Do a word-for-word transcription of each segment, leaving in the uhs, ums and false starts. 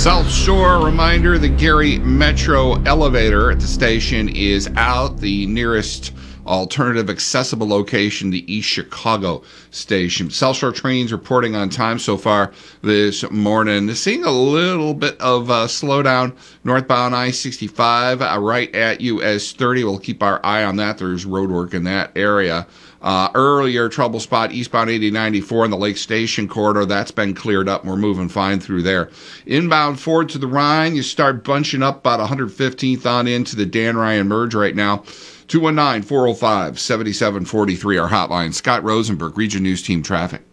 South Shore reminder, the Gary Metro elevator at the station is out. The nearest alternative accessible location, the East Chicago station. South Shore trains reporting on time so far this morning. Seeing a little bit of a slowdown northbound I sixty-five uh, right at U S thirty. We'll keep our eye on that. There's road work in that area. Uh, earlier trouble spot eastbound eighty ninety-four in the Lake Station corridor. That's been cleared up. We're moving fine through there. Inbound Ford to the Rhine, you start bunching up about one hundred fifteenth on into the Dan Ryan merge right now. two one nine, four oh five, seven seven four three, our hotline. Scott Rosenberg, Region News Team Traffic.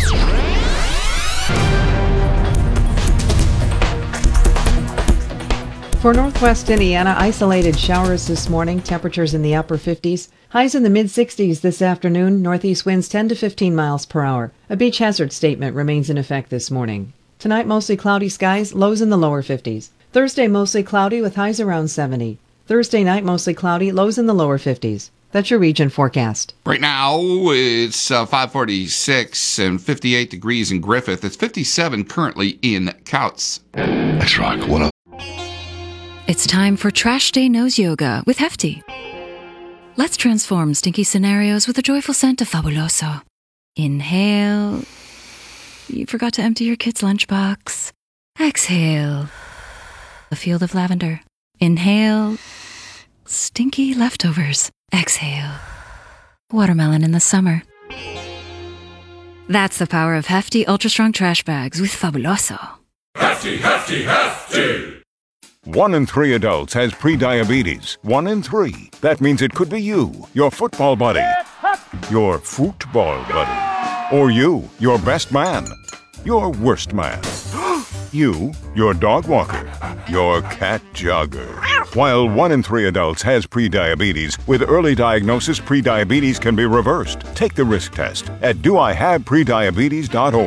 For northwest Indiana, isolated showers this morning, temperatures in the upper fifties. Highs in the mid-sixties this afternoon, northeast winds ten to fifteen miles per hour. A beach hazard statement remains in effect this morning. Tonight, mostly cloudy skies, lows in the lower fifties. Thursday, mostly cloudy with highs around seventy. Thursday night, mostly cloudy, lows in the lower fifties. That's your region forecast. Right now, it's uh, five forty-six and fifty-eight degrees in Griffith. It's fifty-seven currently in Couts. Let's rock. What up? It's time for Trash Day Nose Yoga with Hefty. Let's transform stinky scenarios with a joyful scent of Fabuloso. Inhale. You forgot to empty your kid's lunchbox. Exhale. A field of lavender. Inhale. Stinky leftovers. Exhale. Watermelon in the summer. That's the power of Hefty Ultra Strong Trash Bags with Fabuloso. Hefty, Hefty, Hefty! One in three adults has prediabetes. One in three. That means it could be you, your football buddy, your football buddy, or you, your best man, your worst man, you, your dog walker, your cat jogger. While one in three adults has prediabetes, with early diagnosis, prediabetes can be reversed. Take the risk test at do I have prediabetes dot org.